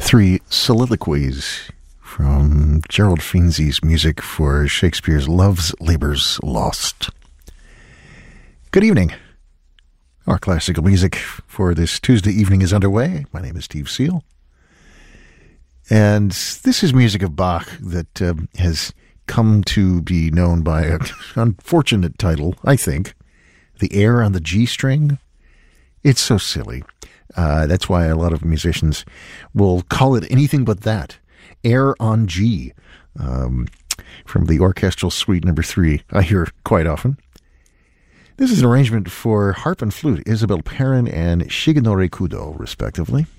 Three soliloquies from Gerald Finzi's music for Shakespeare's Love's Labour's Lost. Good evening. Our classical music for this Tuesday evening is underway. My name is Steve Seal. And this is music of Bach that has come to be known by an unfortunate title, I think. The Air on the G string. It's so silly. That's why a lot of musicians will call it anything but that. Air on G. From the Orchestral Suite No. 3, I hear quite often. This is an arrangement for harp and flute, Isabelle Perrin and Shigenori Kudo, respectively.